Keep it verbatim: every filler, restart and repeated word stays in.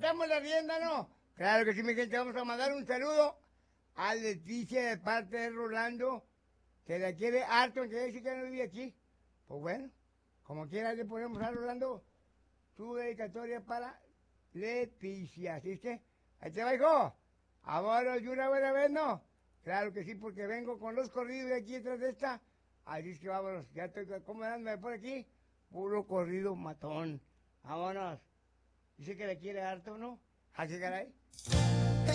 soltamos la rienda, ¿no? Claro que sí, mi gente, vamos a mandar un saludo a Leticia de parte de Rolando, que la quiere harto, que dice que no vive aquí. Pues bueno, como quiera le ponemos a Rolando su dedicatoria para Leticia, ¿sí que? Ahí te va, hijo. Ahora y una buena vez, ¿no? Claro que sí, porque vengo con los corridos de aquí detrás de esta. Así es que vámonos, ya estoy acomodándome por aquí. Puro corrido matón. Vámonos. Dice que le quiere harto, ¿no? Así, caray.